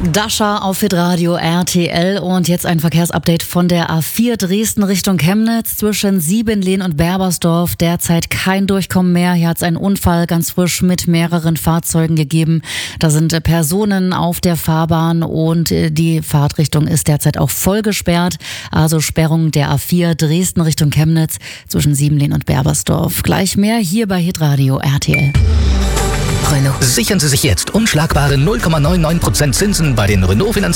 Dasha auf Hitradio RTL und jetzt ein Verkehrsupdate von der A4 Dresden Richtung Chemnitz zwischen Siebenlehn und Berbersdorf. Derzeit kein Durchkommen mehr. Hier hat es einen Unfall ganz frisch mit mehreren Fahrzeugen gegeben. Da sind Personen auf der Fahrbahn und die Fahrtrichtung ist derzeit auch voll gesperrt. Also Sperrung der A4 Dresden Richtung Chemnitz zwischen Siebenlehn und Berbersdorf. Gleich mehr hier bei Hitradio RTL. Renault. Sichern Sie sich jetzt unschlagbare 0,99% Zinsen bei den Renault